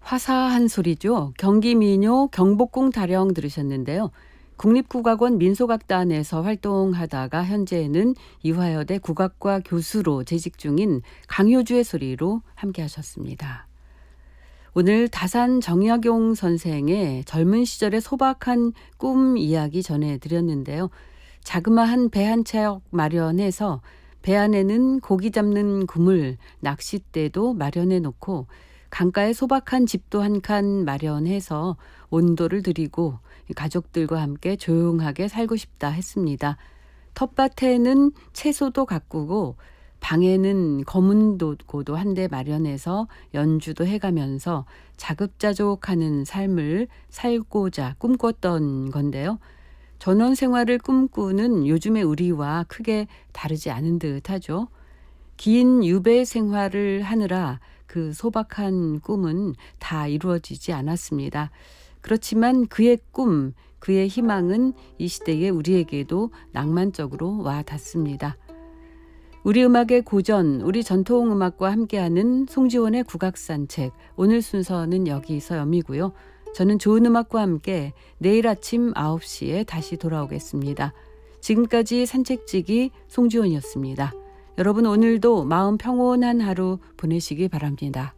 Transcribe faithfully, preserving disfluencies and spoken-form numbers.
화사한 소리죠. 경기민요 경복궁 타령 들으셨는데요. 국립국악원 민속악단에서 활동하다가 현재는 이화여대 국악과 교수로 재직 중인 강효주의 소리로 함께 하셨습니다. 오늘 다산 정약용 선생의 젊은 시절의 소박한 꿈 이야기 전해드렸는데요. 자그마한 배 한 척 마련해서 배 안에는 고기 잡는 그물, 낚싯대도 마련해 놓고 강가에 소박한 집도 한 칸 마련해서 온도를 들이고 가족들과 함께 조용하게 살고 싶다 했습니다. 텃밭에는 채소도 가꾸고 방에는 검은 도구도 한 대 마련해서 연주도 해가면서 자급자족하는 삶을 살고자 꿈꿨던 건데요. 전원 생활을 꿈꾸는 요즘의 우리와 크게 다르지 않은 듯 하죠. 긴 유배 생활을 하느라 그 소박한 꿈은 다 이루어지지 않았습니다. 그렇지만 그의 꿈, 그의 희망은 이 시대의 우리에게도 낭만적으로 와 닿습니다. 우리 음악의 고전, 우리 전통음악과 함께하는 송지원의 국악산책. 오늘 순서는 여기서 여미고요. 저는 좋은 음악과 함께 내일 아침 아홉 시에 다시 돌아오겠습니다. 지금까지 산책지기 송지원이었습니다. 여러분 오늘도 마음 평온한 하루 보내시기 바랍니다.